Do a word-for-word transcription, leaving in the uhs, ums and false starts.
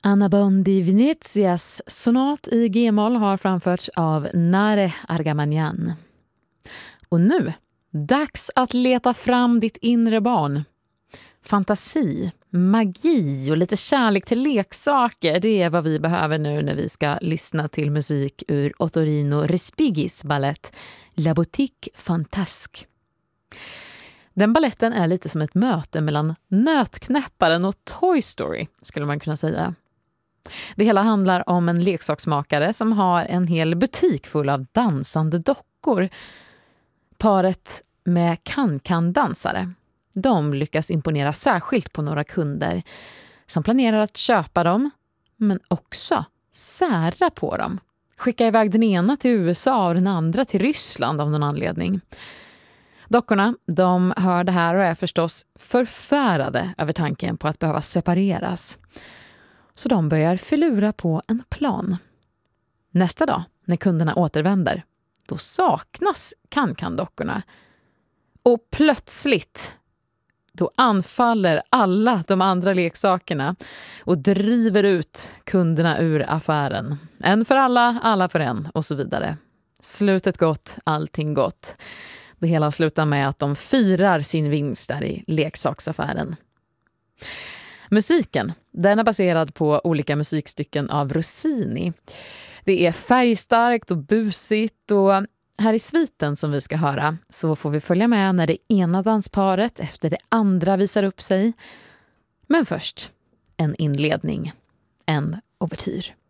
Anna Bon di Venezias sonat i G-moll har framförts av Nare Argamanyan. Och nu, dags att leta fram ditt inre barn. Fantasi, magi och lite kärlek till leksaker, det är vad vi behöver nu när vi ska lyssna till musik ur Ottorino Respigis ballett La Boutique Fantasque. Den balletten är lite som ett möte mellan Nötknäpparen och Toy Story, skulle man kunna säga. Det hela handlar om en leksaksmakare som har en hel butik full av dansande dockor. Paret med kan-kan-dansare. De lyckas imponera särskilt på några kunder som planerar att köpa dem, men också sära på dem. Skicka iväg den ena till U S A och den andra till Ryssland av någon anledning. Dockorna, de hör det här och är förstås förfärade över tanken på att behöva separeras. Så de börjar förlura på en plan. Nästa dag, när kunderna återvänder, då saknas kan-kan-dockorna. Och plötsligt, då anfaller alla de andra leksakerna och driver ut kunderna ur affären. En för alla, alla för en och så vidare. Slutet gott, allting gott. Det hela slutar med att de firar sin vinst där i leksaksaffären. Musiken, den är baserad på olika musikstycken av Rossini. Det är färgstarkt och busigt och här i sviten som vi ska höra så får vi följa med när det ena dansparet efter det andra visar upp sig. Men först en inledning, en ouvertyr.